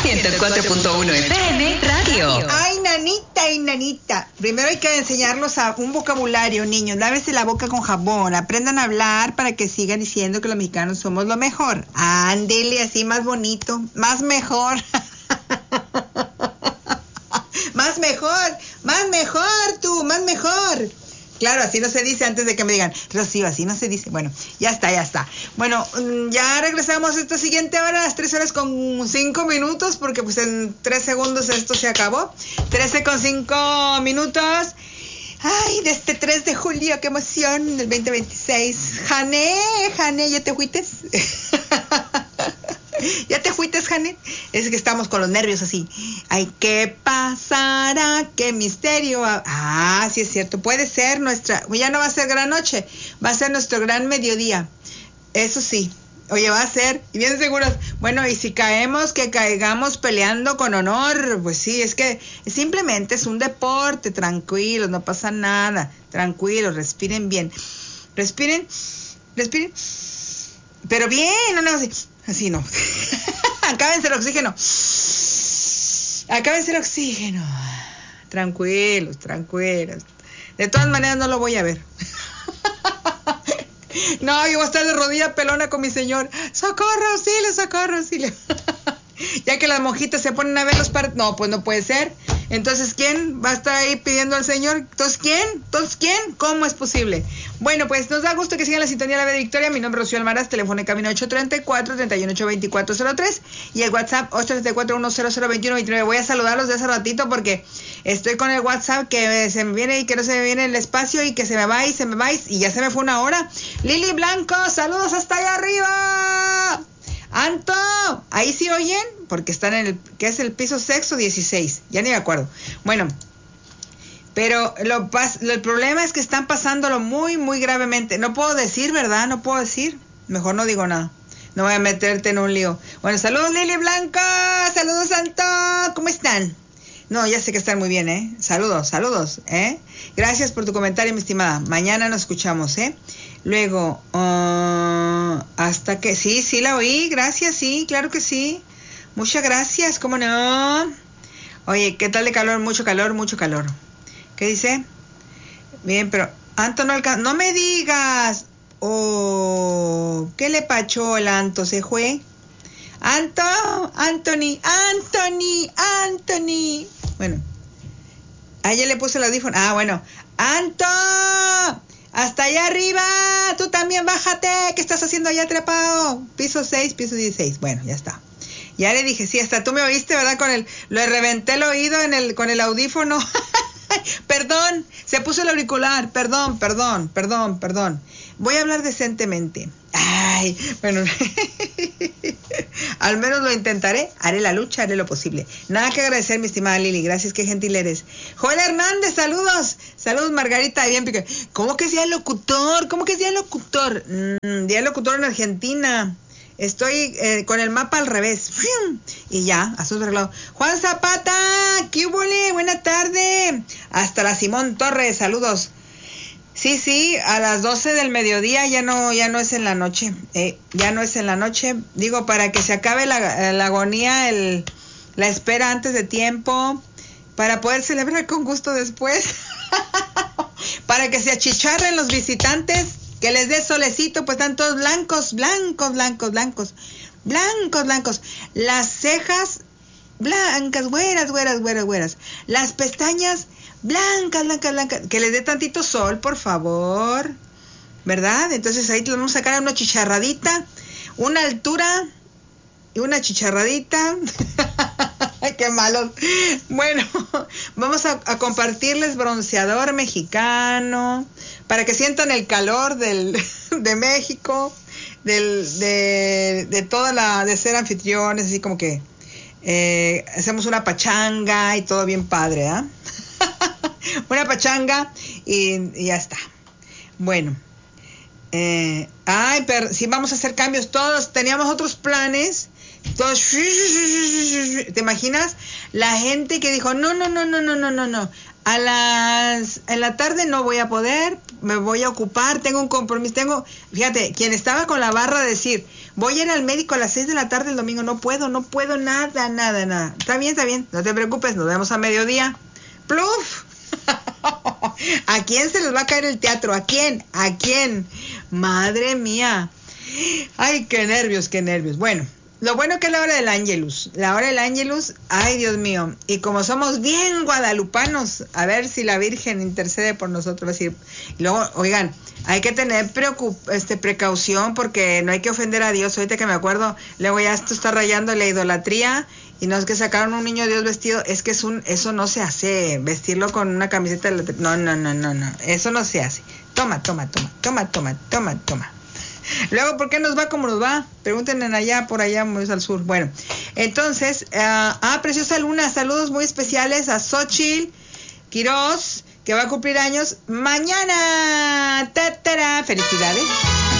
104.1 FM Radio. Ay, nanita. Primero hay que enseñarlos a un vocabulario, niños. Lávese la boca con jabón. Aprendan a hablar para que sigan diciendo que los mexicanos somos lo mejor. Ándele, así más bonito, más mejor. Más mejor. Claro, así no se dice antes de que me digan, Rocío, así no se dice. Bueno, ya está. Bueno, ya regresamos a esta siguiente hora, las 3 horas con 5 minutos, porque pues en 3 segundos esto se acabó. 13 con 5 minutos. Ay, de este 3 de julio, qué emoción, del 2026. Jane, ¿ya te fuites? ¿Ya te fuites, Janet? Es que estamos con los nervios así. Ay, ¿qué pasará? ¿Qué misterio? Ah, sí es cierto. Puede ser ya no va a ser gran noche, va a ser nuestro gran mediodía. Eso sí. Oye, va a ser, y bien seguros. Bueno, y si caemos, que caigamos peleando con honor. Pues sí, es que simplemente es un deporte. Tranquilos, no pasa nada. Tranquilos, respiren bien. Respiren. Pero bien, no, así no. Acábense el oxígeno. Tranquilos. De todas maneras no lo voy a ver. No, yo voy a estar de rodilla pelona con mi señor. ¡Socorro, auxilio! Ya que las monjitas se ponen a ver los partidos. No, pues no puede ser. Entonces, ¿quién va a estar ahí pidiendo al Señor? Entonces, ¿quién? ¿Cómo es posible? Bueno, pues nos da gusto que sigan la sintonía de la Victoria. Mi nombre es Rocío Almaraz, teléfono en cabina 834-318-2403 y el WhatsApp 834-100-2129. Voy a saludarlos de hace ratito porque estoy con el WhatsApp que se me viene y que no se me viene el espacio y que se me va y ya se me fue una hora. Lili Blanco, saludos hasta allá arriba. Anto, ahí sí oyen, porque están en que es el piso sexto 16, ya ni me acuerdo. Bueno, pero el problema es que están pasándolo muy, muy gravemente. No puedo decir, ¿verdad? No puedo decir. Mejor no digo nada. No voy a meterte en un lío. Bueno, saludos Lili Blanco, saludos Anto, ¿cómo están? No, ya sé que están muy bien, ¿eh? Saludos, ¿eh? Gracias por tu comentario, mi estimada. Mañana nos escuchamos, ¿eh? Luego, hasta que... Sí, la oí, gracias, sí, claro que sí. Muchas gracias, ¿cómo no? Oye, ¿qué tal de calor? Mucho calor. ¿Qué dice? Bien, pero... Anto no me digas. Oh, ¿qué le pachó el Anto? ¿Se fue? Anthony. Bueno, a ella le puse el audífono. Ah, bueno. Anto, hasta allá arriba. Tú también bájate. ¿Qué estás haciendo allá atrapado? Piso 6, piso 16. Bueno, ya está. Ya le dije, sí, hasta tú me oíste, ¿verdad? Le reventé el oído con el audífono. Perdón, se puso el auricular. Perdón. Voy a hablar decentemente. Ay, bueno, al menos lo intentaré, haré la lucha, haré lo posible. Nada que agradecer, mi estimada Lili, gracias, qué gentil eres. Joel Hernández, saludos Margarita, bien pique. ¿Cómo que sea locutor? Día locutor en Argentina. Estoy con el mapa al revés. Y ya, asunto arreglado. Juan Zapata, ¿qué hubole? Buena tarde. Hasta la Simón Torres, saludos. Sí, a las 12 del mediodía ya no es en la noche. Ya no es en la noche. Digo, para que se acabe la agonía, la espera antes de tiempo, para poder celebrar con gusto después. Para que se achicharren los visitantes, que les dé solecito, pues están todos blancos. Las cejas blancas, güeras. Las pestañas blancas, que les dé tantito sol, por favor, ¿verdad? Entonces ahí te vamos a sacar una chicharradita, una altura y una chicharradita. Qué malos. Bueno, vamos a compartirles bronceador mexicano para que sientan el calor de México, de toda de ser anfitriones, así como que hacemos una pachanga y todo bien padre, ¿ah? Una pachanga y ya está. Bueno, pero si vamos a hacer cambios, todos teníamos otros planes, todos, ¿te imaginas? La gente que dijo, no, en la tarde no voy a poder, me voy a ocupar, tengo un compromiso, fíjate, quien estaba con la barra de decir, voy a ir al médico a las 6 de la tarde el domingo, no puedo, nada. Está bien, no te preocupes, nos vemos a mediodía. ¡Pluf! ¿A quién se les va a caer el teatro? ¿A quién? Madre mía. Ay, qué nervios. Bueno, lo bueno que es la hora del Ángelus. Ay, Dios mío. Y como somos bien guadalupanos, a ver si la Virgen intercede por nosotros. Y luego, oigan, hay que tener precaución porque no hay que ofender a Dios. Ahorita que me acuerdo, luego ya esto está rayando la idolatría. Y no es que sacaron un niño Dios vestido, es que eso no se hace, vestirlo con una camiseta de no, eso no se hace. Toma. Luego, ¿por qué nos va como nos va? Pregúntenle allá, por allá, muy al sur. Bueno, entonces, preciosa Luna, saludos muy especiales a Xochitl Quiroz, que va a cumplir años mañana. ¡Tatara! ¡Felicidades!